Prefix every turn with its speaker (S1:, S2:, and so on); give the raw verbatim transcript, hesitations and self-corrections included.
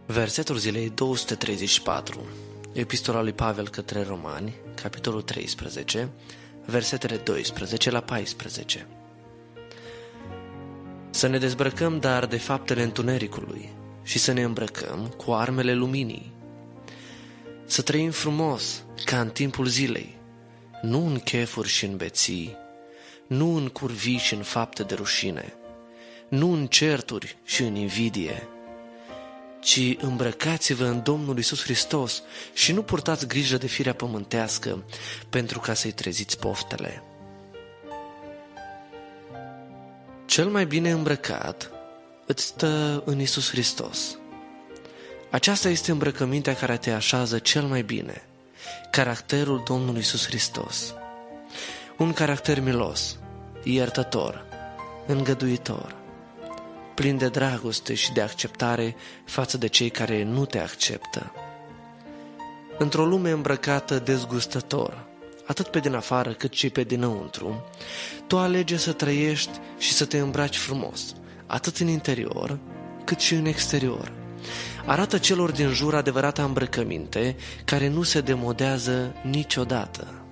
S1: Versetul zilei două sute treizeci și patru. Epistola lui Pavel către Romani, capitolul treisprezece, versetele doisprezece la paisprezece. Să ne dezbrăcăm dar de faptele întunericului și să ne îmbrăcăm cu armele luminii. Să trăim frumos ca în timpul zilei, nu în chefuri și în beții, nu în curvii și în fapte de rușine, nu în certuri și în invidie, ci îmbrăcați-vă în Domnul Iisus Hristos și nu purtați grijă de firea pământească pentru ca să-i treziți poftele. Cel mai bine îmbrăcat îți stă în Iisus Hristos. Aceasta este îmbrăcămintea care te așează cel mai bine, caracterul Domnului Iisus Hristos. Un caracter milos, iertător, îngăduitor, plin de dragoste și de acceptare față de cei care nu te acceptă. Într-o lume îmbrăcată dezgustător, atât pe din afară cât și pe dinăuntru, tu alegi să trăiești și să te îmbraci frumos, atât în interior cât și în exterior. Arată celor din jur adevărata îmbrăcăminte care nu se demodează niciodată.